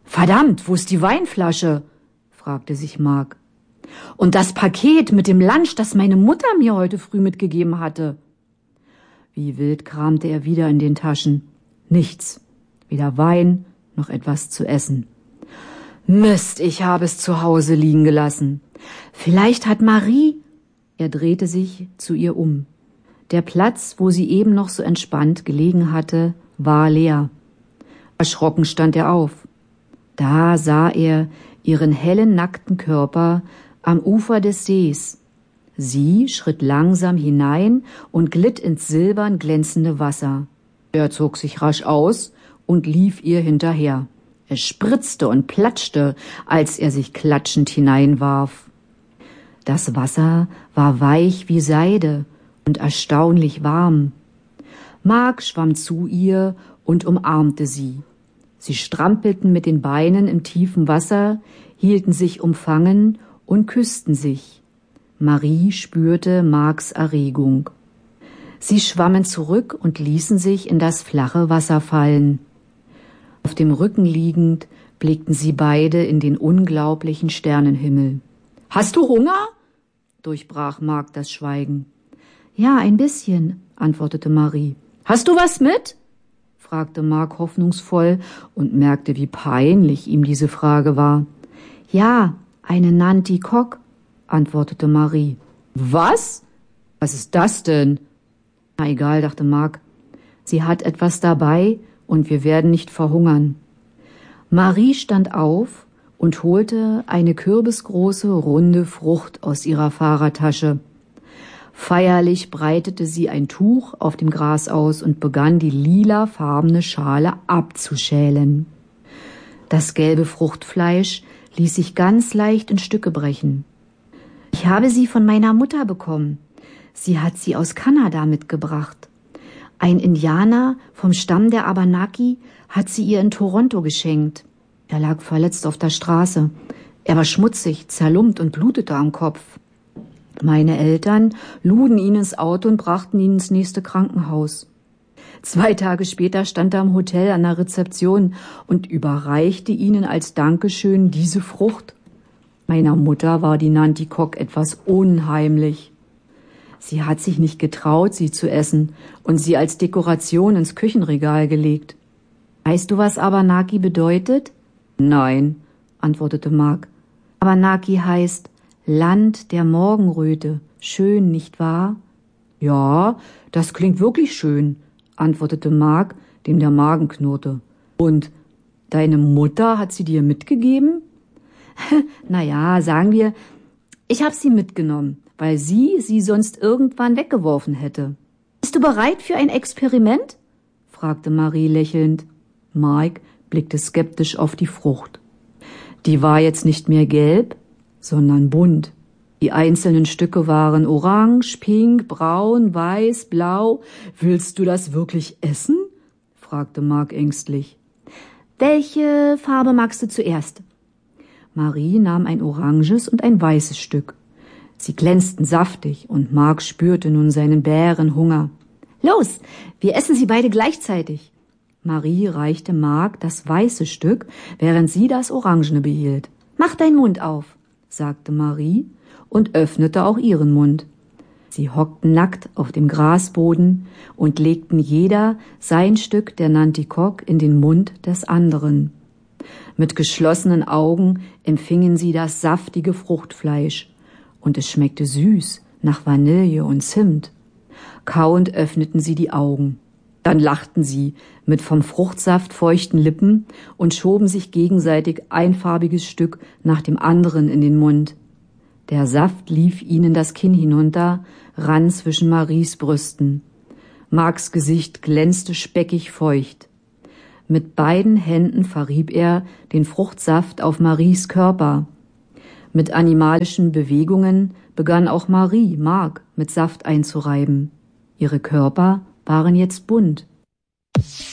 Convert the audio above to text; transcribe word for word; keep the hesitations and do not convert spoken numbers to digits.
»Verdammt, wo ist die Weinflasche?« fragte sich Mark. »Und das Paket mit dem Lunch, das meine Mutter mir heute früh mitgegeben hatte?« Wie wild kramte er wieder in den Taschen. Nichts, weder Wein noch etwas zu essen. »Mist, ich habe es zu Hause liegen gelassen. Vielleicht hat Marie...« Er drehte sich zu ihr um. Der Platz, wo sie eben noch so entspannt gelegen hatte, war leer. Erschrocken stand er auf. Da sah er ihren hellen, nackten Körper am Ufer des Sees. Sie schritt langsam hinein und glitt ins silbern glänzende Wasser. Er zog sich rasch aus und lief ihr hinterher. Es spritzte und platschte, als er sich klatschend hineinwarf. Das Wasser war weich wie Seide und erstaunlich warm. Mark schwamm zu ihr und umarmte sie. Sie strampelten mit den Beinen im tiefen Wasser, hielten sich umfangen und küssten sich. Marie spürte Marks Erregung. Sie schwammen zurück und ließen sich in das flache Wasser fallen. Auf dem Rücken liegend blickten sie beide in den unglaublichen Sternenhimmel. »Hast du Hunger?« durchbrach Mark das Schweigen. »Ja, ein bisschen«, antwortete Marie. »Hast du was mit?« fragte Mark hoffnungsvoll und merkte, wie peinlich ihm diese Frage war. »Ja, eine Nanti Coq«, antwortete Marie. »Was? Was ist das denn?« »Na egal«, dachte Mark. »Sie hat etwas dabei und wir werden nicht verhungern.« Marie stand auf und holte eine kürbisgroße, runde Frucht aus ihrer Fahrradtasche. Feierlich breitete sie ein Tuch auf dem Gras aus und begann, die lilafarbene Schale abzuschälen. Das gelbe Fruchtfleisch ließ sich ganz leicht in Stücke brechen. »Ich habe sie von meiner Mutter bekommen. Sie hat sie aus Kanada mitgebracht. Ein Indianer vom Stamm der Abenaki hat sie ihr in Toronto geschenkt. Er lag verletzt auf der Straße. Er war schmutzig, zerlumpt und blutete am Kopf. Meine Eltern luden ihn ins Auto und brachten ihn ins nächste Krankenhaus. Zwei Tage später stand er im Hotel an der Rezeption und überreichte ihnen als Dankeschön diese Frucht. Meiner Mutter war die Nanti Coq etwas unheimlich. Sie hat sich nicht getraut, sie zu essen und sie als Dekoration ins Küchenregal gelegt. Weißt du, was Abenaki bedeutet?« »Nein«, antwortete Mark. »Abenaki heißt Land der Morgenröte. Schön, nicht wahr?« »Ja, das klingt wirklich schön«, antwortete Mark, dem der Magen knurrte. »Und deine Mutter hat sie dir mitgegeben?« »Na ja, sagen wir, ich habe sie mitgenommen, weil sie sie sonst irgendwann weggeworfen hätte.« »Bist du bereit für ein Experiment?« fragte Marie lächelnd. Mark blickte skeptisch auf die Frucht. Die war jetzt nicht mehr gelb, sondern bunt. Die einzelnen Stücke waren orange, pink, braun, weiß, blau. »Willst du das wirklich essen?« fragte Mark ängstlich. »Welche Farbe magst du zuerst?« Marie nahm ein oranges und ein weißes Stück. Sie glänzten saftig und Mark spürte nun seinen Bärenhunger. »Los, wir essen sie beide gleichzeitig.« Marie reichte Mark das weiße Stück, während sie das orangene behielt. »Mach deinen Mund auf«, sagte Marie und öffnete auch ihren Mund. Sie hockten nackt auf dem Grasboden und legten jeder sein Stück der Nanti Coq in den Mund des anderen. Mit geschlossenen Augen empfingen sie das saftige Fruchtfleisch, und es schmeckte süß nach Vanille und Zimt. Kauend öffneten sie die Augen. Dann lachten sie mit vom Fruchtsaft feuchten Lippen und schoben sich gegenseitig ein farbiges Stück nach dem anderen in den Mund. Der Saft lief ihnen das Kinn hinunter, rann zwischen Maries Brüsten. Marks Gesicht glänzte speckig feucht. Mit beiden Händen verrieb er den Fruchtsaft auf Maries Körper. Mit animalischen Bewegungen begann auch Marie, Mark mit Saft einzureiben. Ihre Körper waren jetzt bunt.